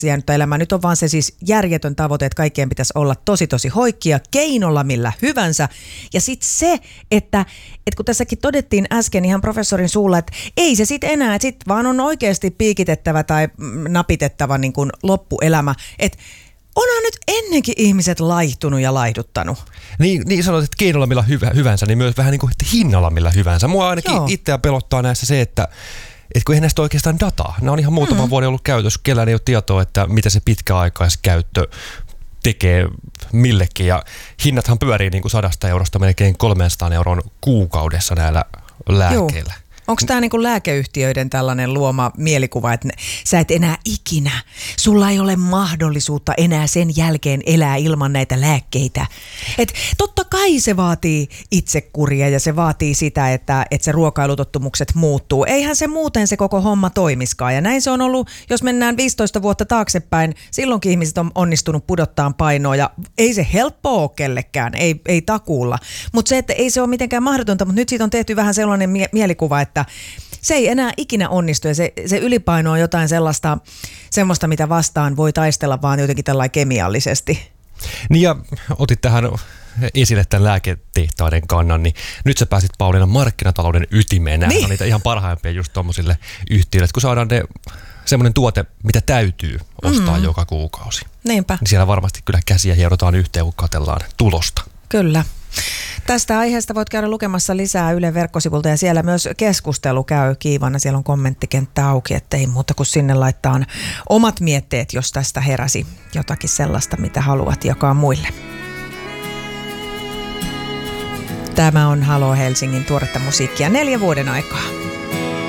jäänyt elämään. Nyt on vaan se siis järjetön tavoite, että kaikkien pitäisi olla tosi hoikkia keinolla millä hyvänsä. Ja sitten se, että kun tässäkin todettiin äsken ihan professorin suulla, että ei se sitten enää, että sitten vaan on oikeasti piikitettävä tai napitettava niin kuin loppuelämä. Että onhan nyt ennenkin ihmiset laihtunut ja laihduttanut. Niin sanoit, että keinolla millä hyvänsä, niin myös vähän niin kuin hinnalla millä hyvänsä. Mua ainakin itseä pelottaa näissä se, että kun eihän näistä oikeastaan dataa. Nämä on ihan muutaman vuoden ollut käytössä. Kellään ei ole tietoa, että mitä se pitkäaikaiskäyttö tekee millekin. Ja hinnathan pyörii niin kuin 100 eurosta melkein 300 euron kuukaudessa näillä lääkkeillä. Onko tämä niinku lääkeyhtiöiden tällainen luoma mielikuva, että sä et enää ikinä, sulla ei ole mahdollisuutta enää sen jälkeen elää ilman näitä lääkkeitä. Et totta kai se vaatii itsekuria ja se vaatii sitä, että se ruokailutottumukset muuttuu. Eihän se muuten se koko homma toimiskaan. Ja näin se on ollut, jos mennään 15 vuotta taaksepäin, silloinkin ihmiset on onnistunut pudottaa painoa ja ei se helppoa ole kellekään, ei takuulla. Mutta se, että ei se ole mitenkään mahdotonta, mutta nyt siitä on tehty vähän sellainen mielikuva, että se ei enää ikinä onnistu ja se ylipaino on jotain semmoista, mitä vastaan voi taistella vaan jotenkin tällainen kemiallisesti. Niin ja otit tähän esille tämän lääketehtaiden kannan, niin nyt sä pääsit Pauliina markkinatalouden ytimeen. Nämä on niitä ihan parhaimpia just tommosille yhtiöille, että kun saadaan semmoinen tuote, mitä täytyy ostaa joka kuukausi. Niinpä. Niin siellä varmasti kyllä käsiä hierotaan yhteen, kun katsellaan tulosta. Kyllä. Tästä aiheesta voit käydä lukemassa lisää Ylen verkkosivulta ja siellä myös keskustelu käy kiivana. Siellä on kommenttikenttä auki, ettei muuta kuin sinne laittaa omat mietteet, jos tästä heräsi jotakin sellaista, mitä haluat jakaa muille. Tämä on Halo Helsingin tuoretta musiikkia 4 vuoden aikaa.